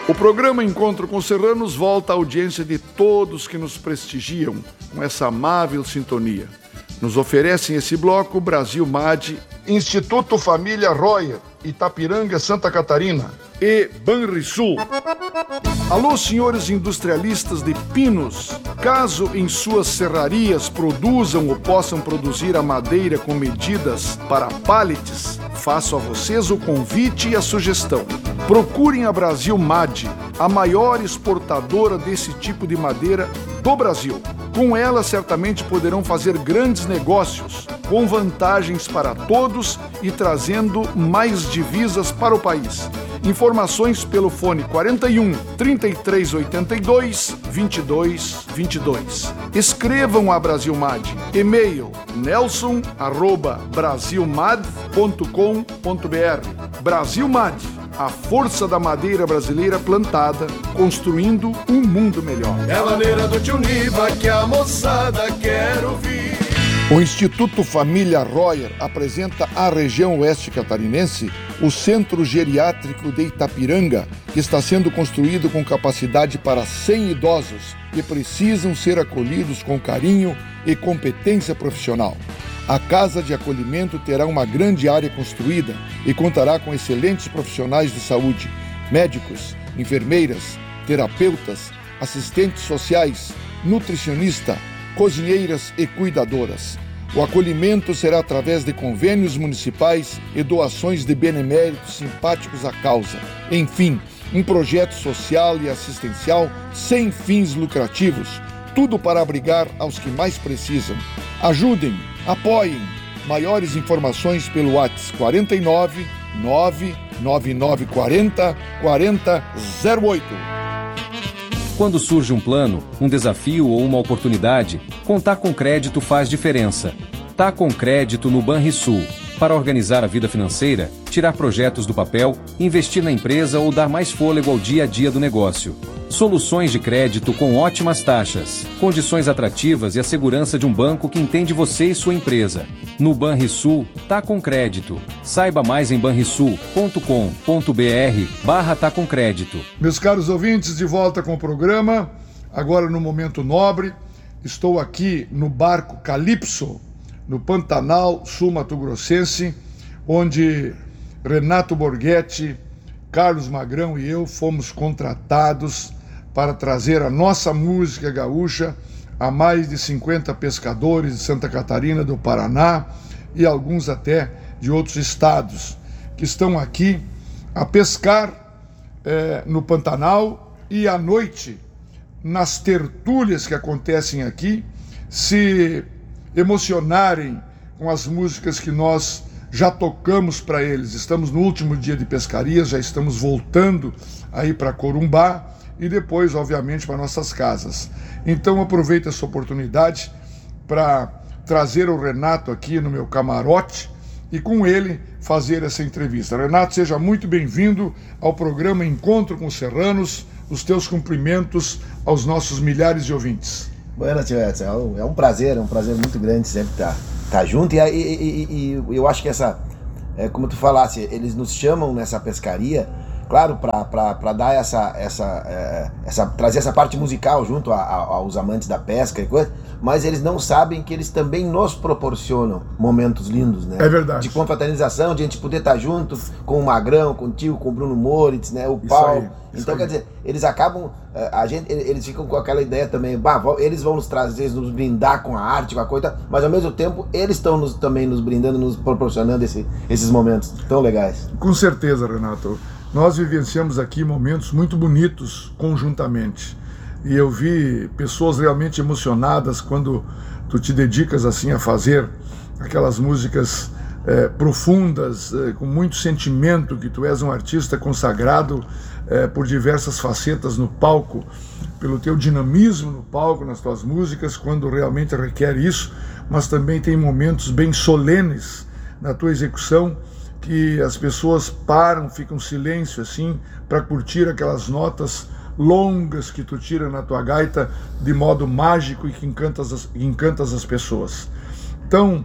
O programa Encontro com Serranos volta à audiência de todos que nos prestigiam com essa amável sintonia. Nos oferecem esse bloco Brasil MAD, Instituto Família Royer, Itapiranga, Santa Catarina e Banrisul. Alô, senhores industrialistas de pinos, caso em suas serrarias produzam ou possam produzir a madeira com medidas para pallets, faço a vocês o convite e a sugestão. Procurem a Brasil MAD, a maior exportadora desse tipo de madeira do Brasil. Com ela, certamente poderão fazer grandes negócios, com vantagens para todos e trazendo mais divisas para o país. Informações pelo fone 41 3382 2222. Escrevam a Brasil MAD. E-mail nelson@brasilmad.com.br. Brasil MAD, a força da madeira brasileira plantada, construindo um mundo melhor. É a maneira do tio Niva que a moçada quer ouvir. O Instituto Família Royer apresenta à região oeste catarinense o Centro Geriátrico de Itapiranga, que está sendo construído com capacidade para 100 idosos que precisam ser acolhidos com carinho e competência profissional. A Casa de Acolhimento terá uma grande área construída e contará com excelentes profissionais de saúde, médicos, enfermeiras, terapeutas, assistentes sociais, nutricionista, cozinheiras e cuidadoras. O acolhimento será através de convênios municipais e doações de beneméritos simpáticos à causa. Enfim, um projeto social e assistencial sem fins lucrativos, tudo para abrigar aos que mais precisam. Ajudem, apoiem. Maiores informações pelo WhatsApp 49 99940 4008. Quando surge um plano, um desafio ou uma oportunidade, contar com crédito faz diferença. Tá com crédito no Banrisul. Para organizar a vida financeira, tirar projetos do papel, investir na empresa ou dar mais fôlego ao dia a dia do negócio. Soluções de crédito com ótimas taxas, condições atrativas e a segurança de um banco que entende você e sua empresa. No Banrisul, tá com crédito. Saiba mais em banrisul.com.br/tá com crédito. Meus caros ouvintes, de volta com o programa, agora no Momento Nobre. Estou aqui no barco Calypso, no Pantanal Sul-Mato-Grossense, onde Renato Borghetti, Carlos Magrão e eu fomos contratados para trazer a nossa música gaúcha a mais de 50 pescadores de Santa Catarina, do Paraná e alguns até de outros estados, que estão aqui a pescar no Pantanal e à noite, nas tertúlias que acontecem aqui, se emocionarem com as músicas que nós já tocamos para eles. Estamos no último dia de pescaria, já estamos voltando aí para Corumbá e depois, obviamente, para nossas casas. Então aproveito essa oportunidade para trazer o Renato aqui no meu camarote e com ele fazer essa entrevista. Renato, seja muito bem-vindo ao programa Encontro com Serranos. Os teus cumprimentos aos nossos milhares de ouvintes. Bueno, tio Edson, é um prazer muito grande sempre estar junto. E eu acho que como tu falasse, eles nos chamam nessa pescaria, claro, para dar trazer essa parte musical junto aos amantes da pesca e coisa, mas eles não sabem que eles também nos proporcionam momentos lindos, né? É verdade. De confraternização, de a gente poder estar junto com o Magrão, contigo, com o Bruno Moritz, né? O Paulo. Então, quer dizer, eles acabam, eles ficam com aquela ideia também, eles vão nos trazer, nos brindar com a arte, com a coisa, mas ao mesmo tempo eles estão também nos brindando, nos proporcionando esses momentos tão legais. Com certeza, Renato. Nós vivenciamos aqui momentos muito bonitos conjuntamente. E eu vi pessoas realmente emocionadas quando tu te dedicas assim a fazer aquelas músicas profundas, com muito sentimento, que tu és um artista consagrado por diversas facetas no palco, pelo teu dinamismo no palco, nas tuas músicas, quando realmente requer isso, mas também tem momentos bem solenes na tua execução, que as pessoas param, ficam em silêncio assim, para curtir aquelas notas longas que tu tira na tua gaita de modo mágico e que encantas as pessoas. Então,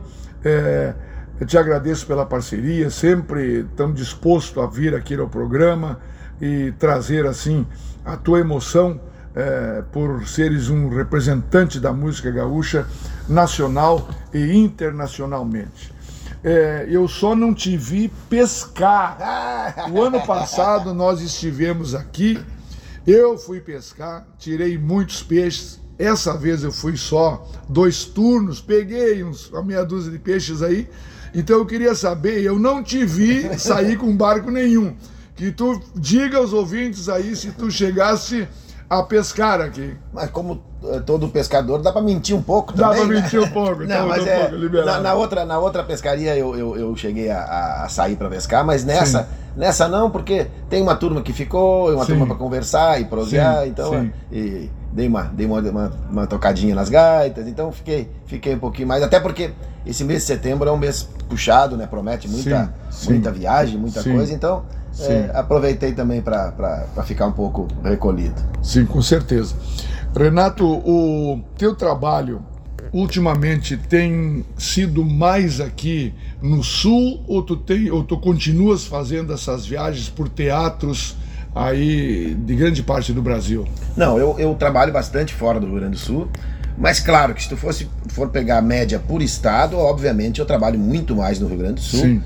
eu te agradeço pela parceria, sempre tão disposto a vir aqui ao programa, e trazer assim a tua emoção por seres um representante da música gaúcha nacional e internacionalmente. Eu só não te vi pescar. O ano passado nós estivemos aqui, eu fui pescar, tirei muitos peixes. Essa vez eu fui só 2 turnos, peguei uma meia dúzia de peixes aí. Então eu queria saber, eu não te vi sair com barco nenhum. Que tu diga aos ouvintes aí se tu chegasse a pescar aqui. Mas como todo pescador, dá pra mentir um pouco também. Dá pra mentir um pouco, não, mas na outra pescaria eu cheguei a sair pra pescar, mas nessa não, porque tem uma turma que ficou, uma turma pra conversar e prosear, então e dei uma tocadinha nas gaitas, então fiquei um pouquinho mais, até porque esse mês de setembro é um mês puxado, né? Promete muita viagem, muita coisa, então aproveitei também para ficar um pouco recolhido. Sim, com certeza. Renato, o teu trabalho ultimamente tem sido mais aqui no Sul ou tu continuas fazendo essas viagens por teatros aí de grande parte do Brasil? Não, eu trabalho bastante fora do Rio Grande do Sul, mas claro que se tu for pegar a média por estado, obviamente eu trabalho muito mais no Rio Grande do Sul. Sim.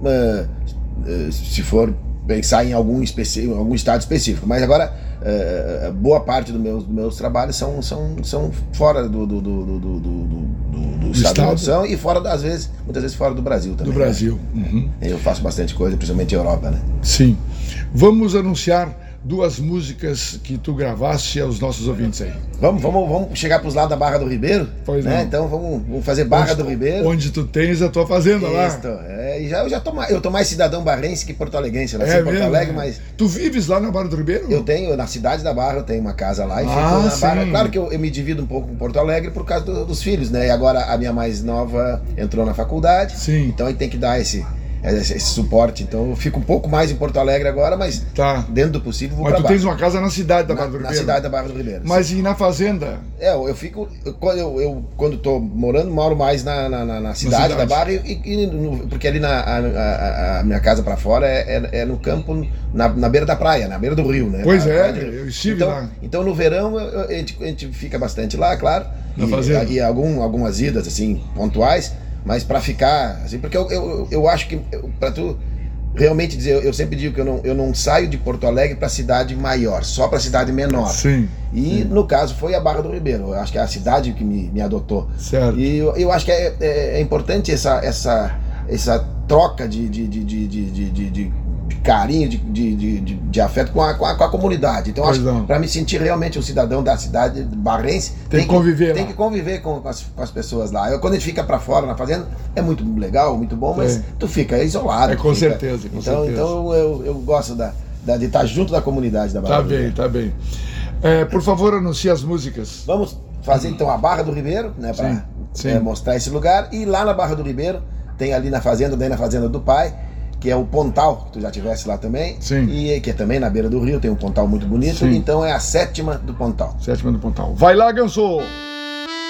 Se for pensar em algum estado específico, mas agora boa parte dos meus trabalhos são fora do estado da produção e muitas vezes fora do Brasil também. Do Brasil. Né? Uhum. Eu faço bastante coisa, principalmente Europa, né? Sim. Vamos anunciar 2 músicas que tu gravaste aos nossos ouvintes aí. Vamos chegar para os lados da Barra do Ribeiro? Pois né? não. Então vamos fazer Barra do Ribeiro. Onde tu tens a tua fazenda lá. Eu tô mais cidadão barrense que porto-alegrense. Eu nasci em Porto Alegre, mas... Tu vives lá na Barra do Ribeiro? Eu tenho, na cidade da Barra, eu tenho uma casa lá e fico na Barra. Claro que eu me divido um pouco com Porto Alegre por causa dos filhos, né? E agora a minha mais nova entrou na faculdade. Sim. Então aí tem que dar esse suporte, então eu fico um pouco mais em Porto Alegre agora, mas dentro do possível vou pra Barra. Mas tu tens uma casa na cidade da Barra do Ribeiro? Na cidade da Barra do Ribeiro. Mas e na fazenda? Eu fico, quando tô moro mais na cidade da Barra, porque ali a minha casa pra fora é no campo, na beira da praia, na beira do rio, né? Pois eu estive lá. Então no verão a gente fica bastante lá, claro, na fazenda. E algumas idas assim, pontuais, mas para ficar, assim, porque eu acho que para tu realmente dizer, eu sempre digo que eu não saio de Porto Alegre para cidade maior, só para cidade menor. Sim. E no caso foi a Barra do Ribeiro, eu acho que é a cidade que me adotou. Certo. E eu acho que é importante essa troca de carinho, de afeto com a comunidade. Então, acho que para me sentir realmente um cidadão da cidade barrense, tem que conviver com as pessoas lá. Quando a gente fica para fora na fazenda, é muito legal, muito bom, mas tu fica isolado. Com certeza. Então eu gosto de estar junto da comunidade da Barra do Ribeiro. Tá bem. Por favor, anuncie as músicas. Vamos fazer então a Barra do Ribeiro, né, para mostrar esse lugar. E lá na Barra do Ribeiro, tem ali na fazenda do pai, que é o Pontal, que tu já tivesse lá também. Sim. E que é também na beira do rio, tem um pontal muito bonito. Sim. Então é a 7ª do Pontal. 7ª do Pontal. Vai lá, Ganso!